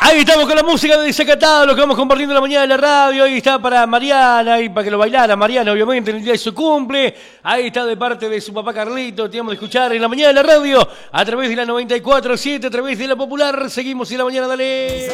Ahí estamos con la música de Desacatado, lo que vamos compartiendo en la mañana de la radio. Ahí está para Mariana, y para que lo bailara Mariana, obviamente, en el día de su cumple. Ahí está de parte de su papá Carlito. Tenemos de escuchar en la mañana de la radio, a través de la 94.7, a través de la Popular. Seguimos en la mañana, dale.